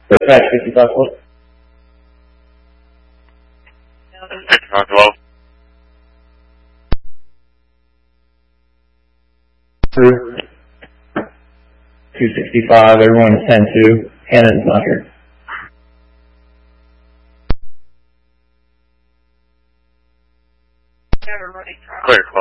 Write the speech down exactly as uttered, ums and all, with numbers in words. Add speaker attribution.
Speaker 1: Patch fifty-five foot.
Speaker 2: fifty-five twelve.
Speaker 1: Through. two sixty-five, everyone is ten two. Hannah's not here.
Speaker 2: Clear,